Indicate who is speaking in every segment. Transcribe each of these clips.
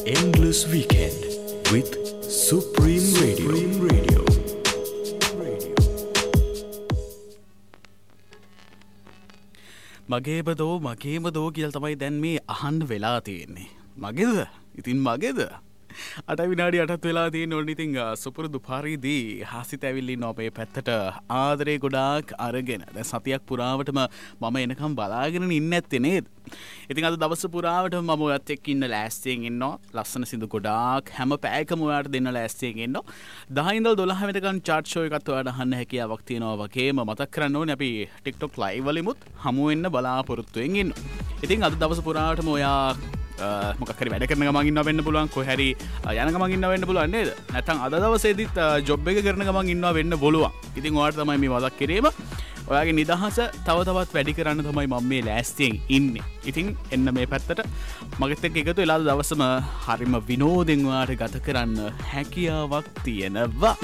Speaker 1: Endless Weekend with Supreme Radio. මගේබදෝ කියලා තමයි දැන් මේ අහන්න වෙලා තියෙන්නේ. මගේද? ඉතින් මගේද? අට විනාඩි 8ක් වෙලා තියෙන ඕනේ. ඉතින් සුපුරුදු පරිදි හාසිත ඇවිල්ලා ඉන්න අපේ පැත්තට ආදරේ ගොඩාක් අරගෙන දැන් සතියක් පුරාවටම මම එනකම් බලාගෙන ඉන්නේ නැත්තේ නේද? ඉතින් අද දවස් පුරාවටම මම ඔයත් එක්ක ඉන්න ලෑස්තියෙන් ඉන්නවා. ලස්සන සින්දු ගොඩාක් හැම පැයකම ඔයාලට දෙන්න ලෑස්තියෙන් ඉන්නවා. 10 ඉඳලා 12 වෙනකන් chart show එකත් ඔයාලට අහන්න හැකියාවක් තියෙනවා වගේම මතක් කරන්න ඕනේ අපි TikTok live වලිමුත් හමු වෙන්න බලාපොරොත්තු වෙමින් ඉන්නවා. ඉතින් අද දවස් පුරාවටම ඔයා මොකක් හරි වැඩ කරන ගමන් ඉන්නවා වෙන්න පුළුවන්, කොහේ හරි යන ගමන් ඉන්නවා වෙන්න පුළුවන් නේද? නැත්නම් අද දවසේදීත් ජොබ් එක කරන ගමන් ඉන්නවා වෙන්න පුළුවන්. ඉතින් ඔයාලට තමයි මේ මතක් කිරීම. ඔයාගේ නිදහස තව තවත් වැඩි කරන්න තමයි මම මේ ලෑස්තියෙන් ඉන්නේ. ඉතින් එන්න මේ පැත්තට මගෙත් එක්ක එකතු වෙලා දවසම හරිම විනෝදෙන් ඔයාලට ගත කරන්න හැකියාවක් තියෙනවා.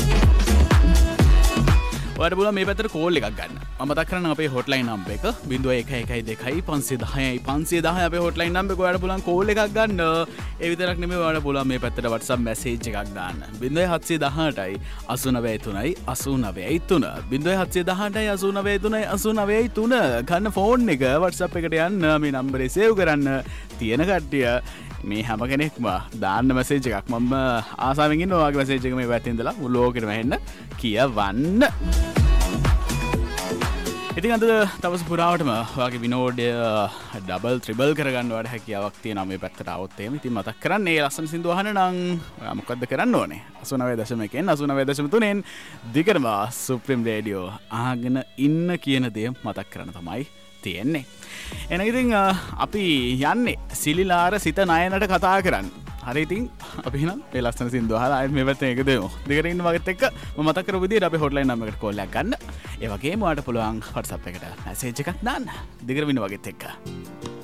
Speaker 1: ඔයාලට පුළුවන් මේ පැත්තට කෝල් එකක් ගන්න. මම මතක් කරන්න අපේ හොට්ලයින් නම්බර් එක 0112 510 510 අපේ හොට්ලයින් නම්බර් එක. ඔයාලට පුළුවන් කෝල් එකක් ගන්න. ඒ විතරක් නෙමෙයි ඔයාලට පුළුවන් මේ පැත්තට WhatsApp මැසේජ් එකක් දාන්න. 0718යි 893යි 893 0718යි 893යි 893 ගන්න ෆෝන් එක WhatsApp එකට යන්න. මේ නම්බරේ සේව් කරන්න. තියෙන කට්ටිය මේ හැම කෙනෙක්ම දාන්න මැසේජ් එකක් මම ආසාවෙන් ඉන්නවා. ඔයාගේ මැසේජ් එක මේ පැත්තේ ඉඳලා මුළු ලෝකෙටම ඇහෙන්න කියවන්න. ඉතින් අද දවස් පුරාවටම ඔයාගේ විනෝඩය ඩබල් ත්‍රිබල් කරගන්න ඔයාලට හැකියාවක් තියෙනවා මේ පැත්තට આવොත් එහෙම. ඉතින් මතක් කරන්න මේ ලස්සන සින්දු අහන්න නම් ඔයා මොකද්ද කරන්න ඕනේ? 89.1 89.3 දිගටම සුප්‍රීම රේඩියෝ අහගෙන ඉන්න කියන දේ මතක් කරන්න තමයි තියෙන්නේ. එන ඉතින් අපි යන්නේ සිලිලාර සිත නයනට කතා කරන්න. හරි ඉතින් අපි එහෙනම් මේ ලස්සන සින්දු අහලා ආයෙත් මේ පැත්තෙන් එකතු වෙමු. දිගට ඉන්න වගේත් එක්ක මම මතක් කරපු විදිහට අපේ හොට්ලයින් නම්බර් එකට කෝල් එකක් ගන්න. ඒ වගේම ඔයාලට පුළුවන් WhatsApp එකට මැසේජ් එකක් දාන්න. දිගට ඉන්න වගේත් එක්ක.